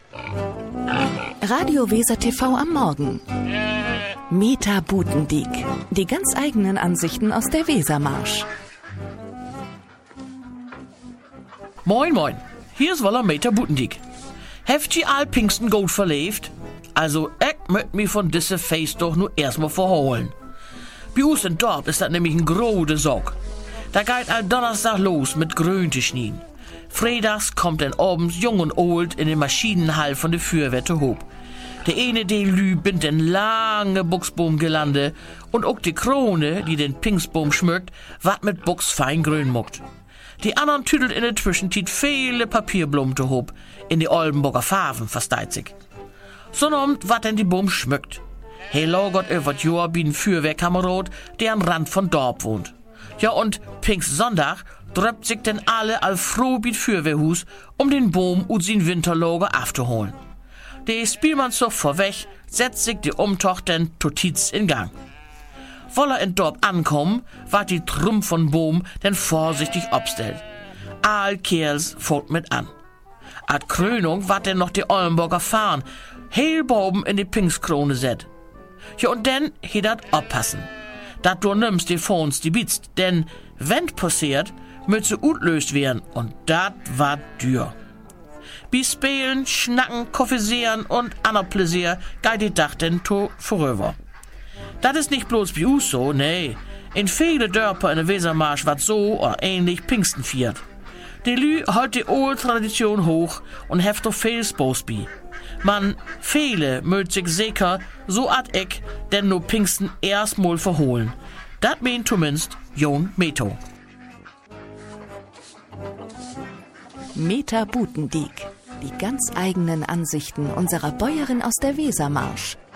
Radio Weser TV am Morgen. Meta Butendiek. Die ganz eigenen Ansichten aus der Wesermarsch. Moin moin, hier ist Woller Meta Butendiek. Heft ihr all Pfingsten gut verlebt? Also, ich möcht mich von diese Face doch nur erstmal verholen. Bei uns in Dorf ist das nämlich ein grode Sorg. Da geht all Donnerstag los mit Grünteschnien. Freitags kommt dann abends jung und old in den Maschinenhall von der Feuerwehr hob. Der eine Delü bindt den lange Buchsbaumgelande und auch die Krone, die den Pfingstbaum schmückt, wat mit Buchs fein grün muckt. Die anderen tüdelt in der Zwischenzeit viele Papierblumte hob, in die Oldenburger Farben versteit sich. So nommt wat denn die Baum schmückt. Hey lagert über das Jahr wie ein Feuerwehrkamerad, der am Rand von Dorf wohnt. Ja und Pfingstsonntag dröppt sich denn alle all froh wie Feuerwehrhus, um den Baum und sein Winterlager aufzuholen. Der Spielmannszug vorweg setzt sich die Umtochten totiz in Gang. Woller in Dorf ankommen, ward die Trümp von Boom denn vorsichtig obstellt. All Kerls fort mit an. Ad Krönung ward denn noch die Oldenburger Fahnen, heel boben in die Pfingstkrone set. Ja und denn he dat oppassen. Dat du nimmst die Phones die bietst, denn wenn passiert, müt sie utlöst werden und dat war dür. Bi Spielen, Schnacken, Koffisieren und ander Pläsier geht die Dach denn to vorüber. Das ist nicht bloß bei uns so, nee. In viele Dörper in der Wesermarsch wat so oder ähnlich Pfingsten viert. Die Lü hält die alte Tradition hoch und heft doch viel Spaß bi. Man, viele mögt sich sicher, so ad ich, denn nur Pfingsten erstmal verholen. Dat meint zumindest Jon Meto. Meta Butendiek. Die ganz eigenen Ansichten unserer Bäuerin aus der Wesermarsch.